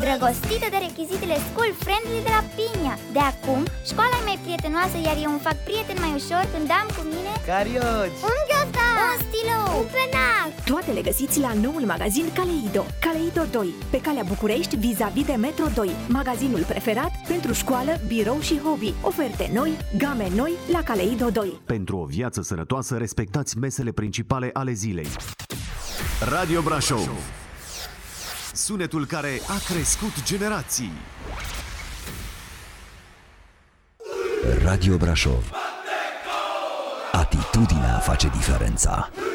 îndrăgostită de rechizitele school friendly de la Pinia. De acum, școala e mai prietenoasă, iar eu îmi fac prieten mai ușor când am cu mine carioci, un ghiozdan, un stilou, un penac. Toate le găsiți la noul magazin Caleido. Caleido 2, pe calea București, vis-a-vis de Metro 2. Magazinul preferat pentru școală, birou și hobby. Oferte noi, game noi la Caleido 2. Pentru o viață sănătoasă, respectați mesele principale ale zilei. Radio Brașov. Sunetul care a crescut generații. Radio Brașov. Atitudinea face diferența.